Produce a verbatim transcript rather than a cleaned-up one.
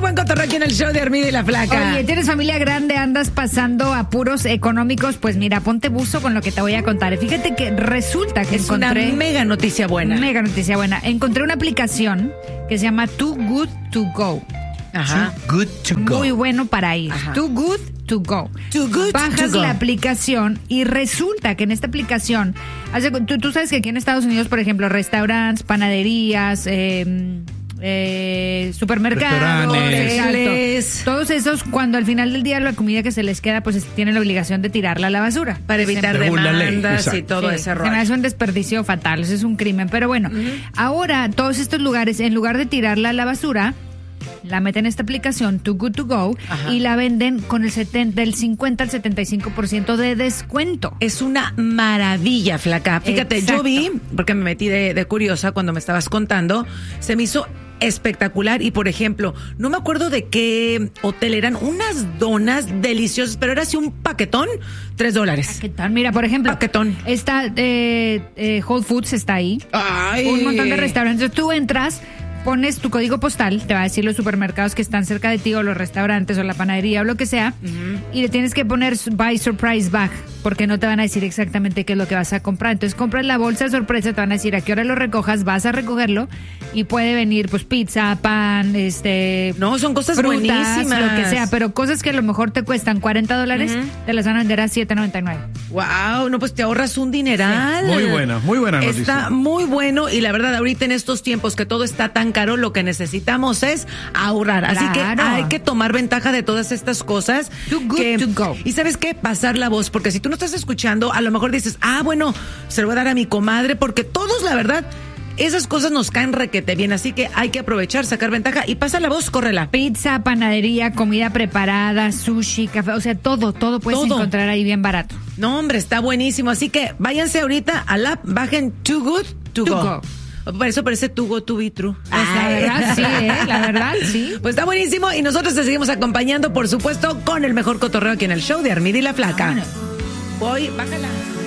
buen cotorreo aquí en el show de Armida y la Flaca. Oye, ¿tienes familia grande? ¿Andas pasando apuros económicos? Pues mira, ponte buzo con lo que te voy a contar. Fíjate que resulta que es encontré... una mega noticia buena. Mega noticia buena. Encontré una aplicación que se llama Too Good To Go. Ajá. Too Good To Go. Muy bueno para ir. Ajá. Too Good To Go. Too Good Bajas To Go. la aplicación y resulta que en esta aplicación, hace- tú, tú sabes que aquí en Estados Unidos, por ejemplo, restaurantes, panaderías, eh, eh, supermercados, Restaurantes. exacto, todos esos, cuando al final del día la comida que se les queda, pues tienen la obligación de tirarla a la basura. Para evitar Según la ley, demandas y exacto. todo Sí, ese se me rollo. hace un desperdicio fatal, eso es un crimen. Pero bueno, ahora todos estos lugares, en lugar de tirarla a la basura, la meten en esta aplicación, Too Good To Go, Ajá. y la venden con el setenta, del cincuenta al setenta y cinco por ciento de descuento. Es una maravilla, Flaca. Fíjate, Exacto. yo vi, porque me metí de, de curiosa cuando me estabas contando, se me hizo espectacular. Y por ejemplo, no me acuerdo de qué hotel eran, unas donas deliciosas, pero era así un paquetón, tres dólares. ¿Qué tal? Mira, por ejemplo, Paquetón. está eh, eh, Whole Foods está ahí. Ay. Un montón de restaurantes. Entonces, tú entras, pones tu código postal, te va a decir los supermercados que están cerca de ti, o los restaurantes, o la panadería, o lo que sea, y le tienes que poner su- Buy Surprise Bag, porque no te van a decir exactamente qué es lo que vas a comprar. Entonces compras la bolsa de sorpresa, te van a decir a qué hora lo recojas, vas a recogerlo, y puede venir pues pizza, pan, este... No, son cosas frutas, buenísimas. lo que sea, pero cosas que a lo mejor te cuestan cuarenta dólares, te las van a vender a siete noventa y nueve. Wow, no, pues te ahorras un dineral. Muy buena, muy buena noticia. Está muy bueno y la verdad ahorita en estos tiempos que todo está tan caro, lo que necesitamos es ahorrar. Así que Claro. hay que tomar ventaja de todas estas cosas. Too good que- to go. Y ¿sabes qué? Pasar la voz, porque si tú no estás escuchando, a lo mejor dices, ah, bueno, se lo voy a dar a mi comadre, porque todos, la verdad, esas cosas nos caen requete bien, así que hay que aprovechar, sacar ventaja y pasa la voz, córrela. Pizza, panadería, comida preparada, sushi, café, o sea, todo, todo puedes Todo. encontrar ahí bien barato. No, hombre, está buenísimo. Así que váyanse ahorita al app, bajen Too Good To, To Go. Go. Por eso parece Too Good To Be True. Pues la Ay. verdad, sí, ¿eh? La verdad, sí. Pues está buenísimo y nosotros te seguimos acompañando, por supuesto, con el mejor cotorreo aquí en el show de Armida y la Flaca. Vámonos. Voy, bájala.